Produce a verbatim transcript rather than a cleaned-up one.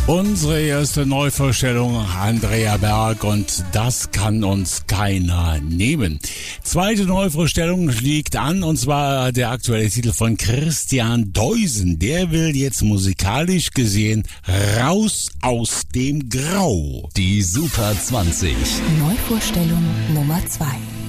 Unsere erste Neuvorstellung, Andrea Berg, und das kann uns keiner nehmen. Zweite Neuvorstellung liegt an, und zwar der aktuelle Titel von Christian Deusen. Der will jetzt musikalisch gesehen raus aus dem Grau. Die Super zwanzig. Neuvorstellung Nummer zwei.